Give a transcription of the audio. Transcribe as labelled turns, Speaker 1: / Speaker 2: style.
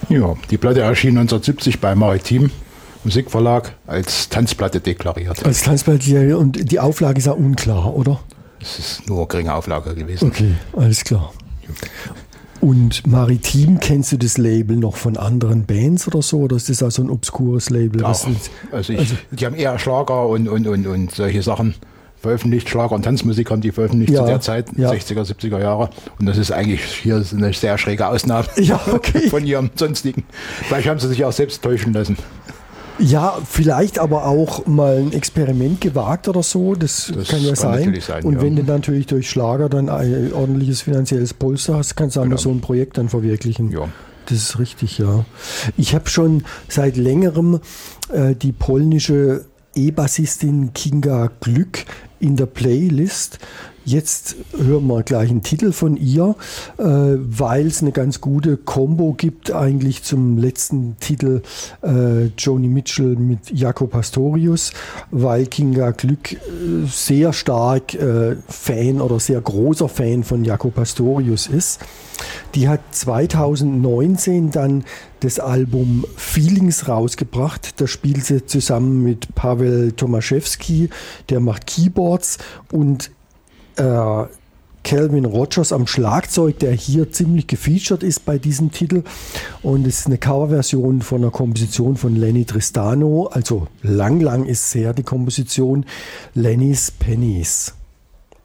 Speaker 1: Ja, die Platte erschien 1970 bei Maritim Musikverlag als Tanzplatte deklariert.
Speaker 2: Als Tanzplatte, und die Auflage ist ja unklar, oder?
Speaker 1: Es ist nur geringe Auflage gewesen.
Speaker 2: Okay, alles klar. Und Maritim, kennst du das Label noch von anderen Bands oder so? Oder ist das also ein obskures Label?
Speaker 1: Ja, die haben eher Schlager und solche Sachen veröffentlicht. Schlager und Tanzmusik haben die veröffentlicht zu der Zeit, 60er, 70er Jahre. Und das ist eigentlich hier eine sehr schräge Ausnahme von ihrem sonstigen. Vielleicht haben sie sich auch selbst täuschen lassen.
Speaker 2: Ja, vielleicht aber auch mal ein Experiment gewagt oder so, das kann ja sein. Und wenn du natürlich durch Schlager dann ein ordentliches finanzielles Polster hast, kannst du auch so ein Projekt dann verwirklichen. Ja. Das ist richtig, ja. Ich habe schon seit längerem die polnische E-Bassistin Kinga Glück in der Playlist. Jetzt hören wir gleich einen Titel von ihr, weil es eine ganz gute Kombo gibt eigentlich zum letzten Titel Joni Mitchell mit Jaco Pastorius, weil Kinga Glück sehr stark Fan oder sehr großer Fan von Jaco Pastorius ist. Die hat 2019 dann das Album Feelings rausgebracht. Da spielt sie zusammen mit Paweł Tomaszewski, der macht Keyboards, und Calvin Rogers am Schlagzeug, der hier ziemlich gefeatured ist bei diesem Titel. Und es ist eine Coverversion von einer Komposition von Lenny Tristano. Also lang ist sehr die Komposition Lenny's Pennies.